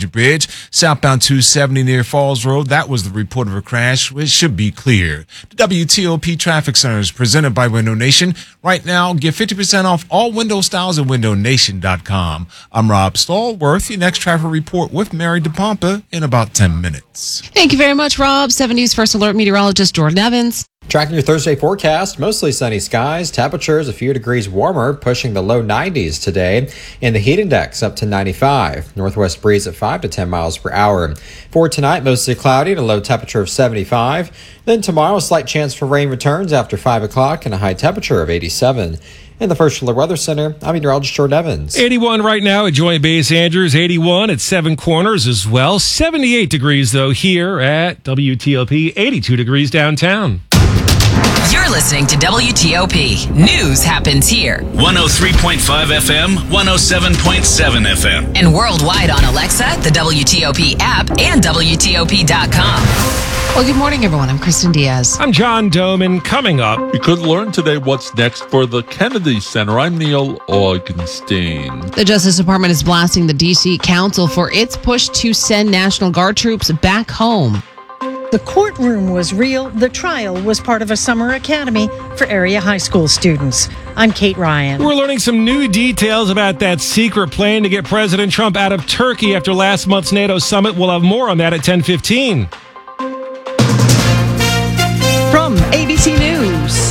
Bridge. Southbound two seventy near Falls Road. That was the report of a crash. It should be clear. The W T O P Traffic Center is presented by Window Nation. Right now, get fifty percent off all window styles at window nation dot com. I'm Rob Stallworth. Your next traffic report with Mary DePompa in about ten minutes. Thank you very much, Rob. seven News First Alert meteorologist Jordan Evans. Tracking your Thursday forecast, mostly sunny skies, temperatures a few degrees warmer, pushing the low nineties today, and the heat index up to ninety-five. Northwest breeze at five to ten miles per hour. For tonight, mostly cloudy and a low temperature of seventy-five. Then tomorrow, a slight chance for rain returns after five o'clock and a high temperature of eighty-seven. In the First Alert Weather Center, I'm meteorologist Jordan Evans. eighty-one right now at Joint Base Andrews, eighty-one at Seven Corners as well. seventy-eight degrees, though, here at W T O P, eighty-two degrees downtown. You're listening to W T O P. News happens here. one oh three point five F M, one oh seven point seven F M. And worldwide on Alexa, the W T O P app, and W T O P dot com. Well, good morning, everyone. I'm Kristen Diaz. I'm John Doman. Coming up, you could learn today what's next for the Kennedy Center. I'm Neil Augenstein. The Justice Department is blasting the D C Council for its push to send National Guard troops back home. The courtroom was real. The trial was part of a summer academy for area high school students. I'm Kate Ryan. We're learning some new details about that secret plan to get President Trump out of Turkey after last month's NATO summit. We'll have more on that at ten fifteen. From A B C News,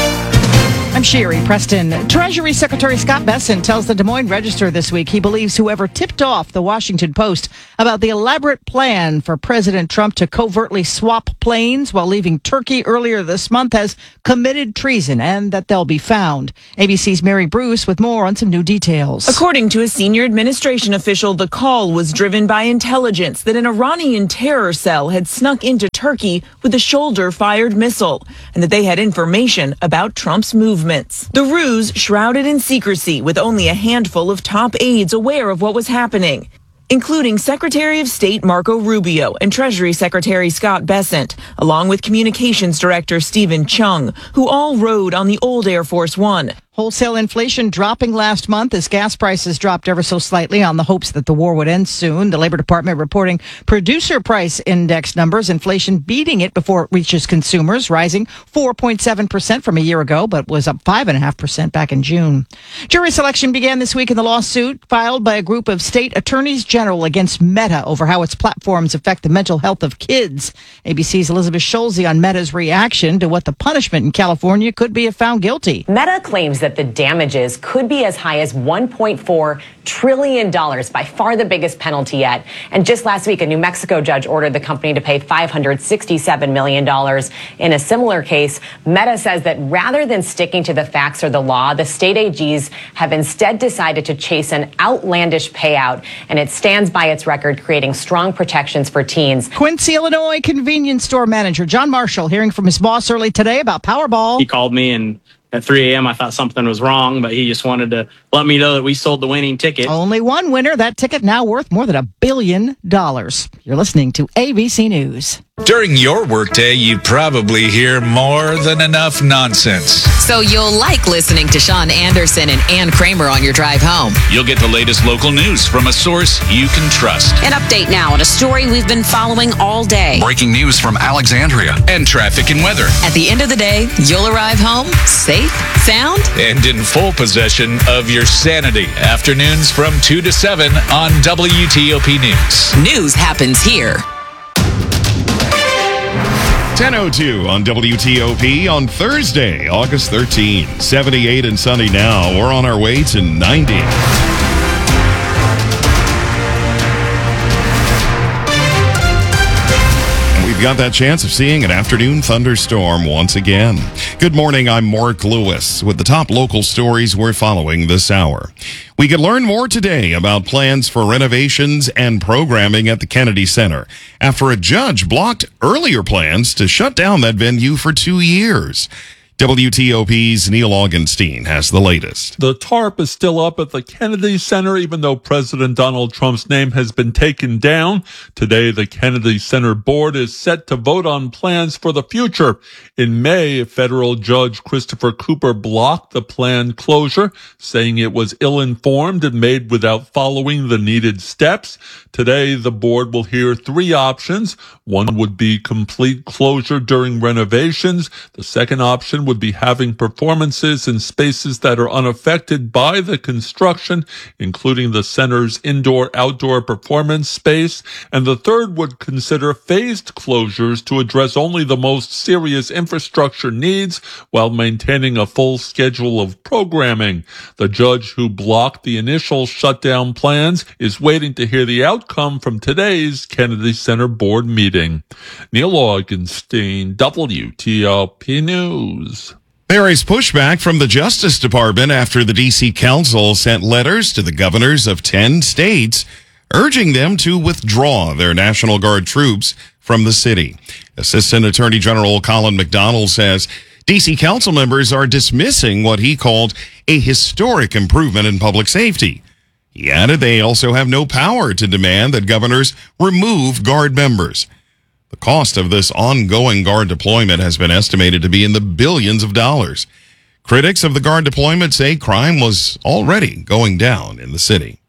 I'm Sherry Preston. Treasury Secretary Scott Bessent tells the Des Moines Register this week he believes whoever tipped off the Washington Post about the elaborate plan for President Trump to covertly swap planes while leaving Turkey earlier this month has committed treason and that they'll be found. A B C's Mary Bruce with more on some new details. According to a senior administration official, the call was driven by intelligence that an Iranian terror cell had snuck into Turkey with a shoulder-fired missile and that they had information about Trump's movement. The ruse shrouded in secrecy with only a handful of top aides aware of what was happening, including Secretary of State Marco Rubio and Treasury Secretary Scott Bessent, along with Communications Director Stephen Chung, who all rode on the old Air Force One. Wholesale inflation dropping last month as gas prices dropped ever so slightly on the hopes that the war would end soon. The Labor Department reporting producer price index numbers, inflation beating it before it reaches consumers, rising four point seven percent from a year ago, but was up five point five percent back in June. Jury selection began this week in the lawsuit filed by a group of state attorneys general against Meta over how its platforms affect the mental health of kids. A B C's Elizabeth Scholze on Meta's reaction to what the punishment in California could be if found guilty. Meta claims that the damages could be as high as one point four trillion dollars, by far the biggest penalty yet. And just last week, a New Mexico judge ordered the company to pay five hundred sixty-seven million dollars. In a similar case, Meta says that rather than sticking to the facts or the law, the state A Gs have instead decided to chase an outlandish payout, and it stands by its record, creating strong protections for teens. Quincy, Illinois convenience store manager John Marshall hearing from his boss early today about Powerball. He called me and at three a.m. I thought something was wrong, but he just wanted to let me know that we sold the winning ticket. Only one winner. That ticket now worth more than a billion dollars. You're listening to A B C News. During your workday, you probably hear more than enough nonsense. So you'll like listening to Sean Anderson and Ann Kramer on your drive home. You'll get the latest local news from a source you can trust. An update now on a story we've been following all day. Breaking news from Alexandria and traffic and weather. At the end of the day, you'll arrive home safe, sound, and in full possession of your sanity. Afternoons from two to seven on W T O P News. News happens here. ten oh two on W T O P on Thursday, August thirteenth. seventy-eight and sunny now. We're on our way to ninety. We've got that chance of seeing an afternoon thunderstorm once again. Good morning, I'm Mark Lewis with the top local stories we're following this hour. We can learn more today about plans for renovations and programming at the Kennedy Center after a judge blocked earlier plans to shut down that venue for two years. W T O P's Neil Augenstein has the latest. The tarp is still up at the Kennedy Center, even though President Donald Trump's name has been taken down. Today, the Kennedy Center board is set to vote on plans for the future. In May, federal judge Christopher Cooper blocked the planned closure, saying it was ill-informed and made without following the needed steps. Today, the board will hear three options. One would be complete closure during renovations. The second option would be having performances in spaces that are unaffected by the construction, including the center's indoor-outdoor performance space. And the third would consider phased closures to address only the most serious infrastructure needs while maintaining a full schedule of programming. The judge who blocked the initial shutdown plans is waiting to hear the outcome from today's Kennedy Center board meeting. Neil Augenstein, W T O P News. There is pushback from the Justice Department after the D C Council sent letters to the governors of ten states urging them to withdraw their National Guard troops from the city. Assistant Attorney General Colin McDonald says D C Council members are dismissing what he called a historic improvement in public safety. He added they also have no power to demand that governors remove Guard members. The cost of this ongoing Guard deployment has been estimated to be in the billions of dollars. Critics of the Guard deployment say crime was already going down in the city.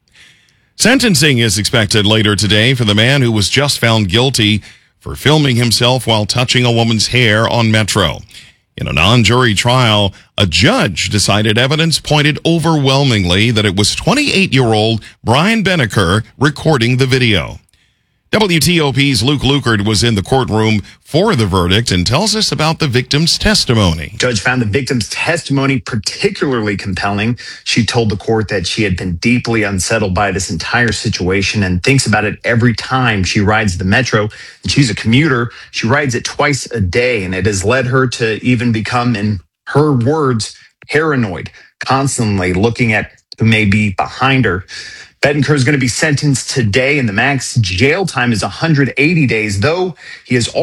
Sentencing is expected later today for the man who was just found guilty for filming himself while touching a woman's hair on Metro. In a non-jury trial, a judge decided evidence pointed overwhelmingly that it was twenty-eight-year-old Brian Beneker recording the video. W T O P's Luke Lukert was in the courtroom for the verdict and tells us about the victim's testimony. Judge found the victim's testimony particularly compelling. She told the court that she had been deeply unsettled by this entire situation and thinks about it every time she rides the Metro. And she's a commuter. She rides it twice a day, and it has led her to even become, in her words, paranoid, constantly looking at who may be behind her. Betancourt is going to be sentenced today, and the max jail time is one hundred eighty days, though he is